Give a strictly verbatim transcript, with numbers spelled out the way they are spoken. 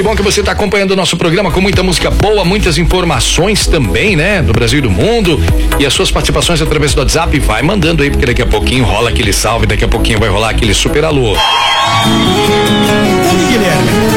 Que bom que você está acompanhando o nosso programa com muita música boa, muitas informações também, né? Do Brasil e do mundo. E as suas participações através do WhatsApp, vai mandando aí, porque daqui a pouquinho rola aquele salve, daqui a pouquinho vai rolar aquele super alô. Oi, Guilherme.